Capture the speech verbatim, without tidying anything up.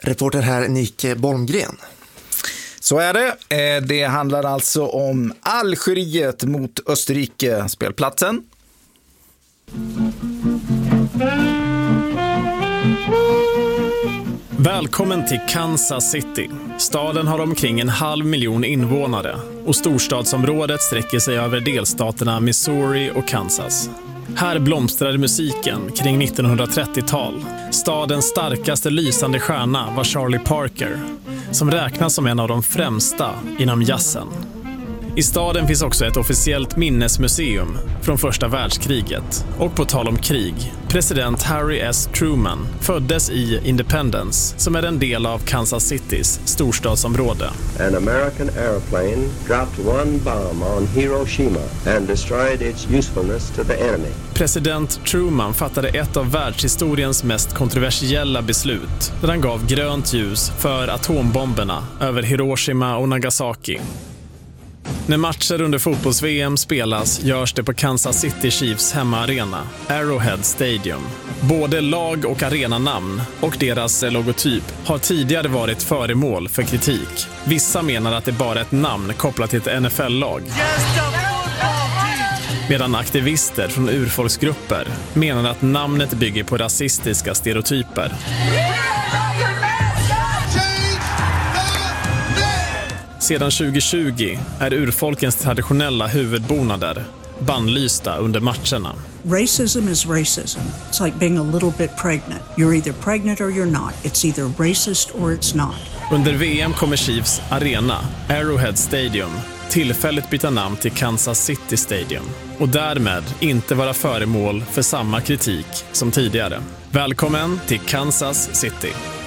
Reporter här Nick Bolmgren. Så är det. Det handlar alltså om Algeriet mot Österrike, spelplatsen. Välkommen till Kansas City. Staden har omkring en halv miljon invånare och storstadsområdet sträcker sig över delstaterna Missouri och Kansas. Här blomstrade musiken kring nittonhundratrettiotal. Stadens starkaste lysande stjärna var Charlie Parker, som räknas som en av de främsta inom jazzen. I staden finns också ett officiellt minnesmuseum från första världskriget. Och på tal om krig, president Harry S. Truman föddes i Independence, som är en del av Kansas Citys storstadsområde. An American airplane dropped one bomb on Hiroshima and destroyed its usefulness to the enemy. President Truman fattade ett av världshistoriens mest kontroversiella beslut, där han gav grönt ljus för atombomberna över Hiroshima och Nagasaki. När matcher under fotbolls-V M spelas görs det på Kansas City Chiefs hemmaarena, Arrowhead Stadium. Både lag- och arenanamn och deras logotyp har tidigare varit föremål för kritik. Vissa menar att det bara är ett namn kopplat till ett N F L-lag. Medan aktivister från urfolksgrupper menar att namnet bygger på rasistiska stereotyper. Sedan tjugohundratjugo är urfolkens traditionella huvudbonader bannlysta under matcherna. Racism is racism. It's like being a little bit pregnant. You're either pregnant or you're not. It's either racist or it's not. Under V M kommer Chiefs arena, Arrowhead Stadium, tillfälligt byta namn till Kansas City Stadium och därmed inte vara föremål för samma kritik som tidigare. Välkommen till Kansas City.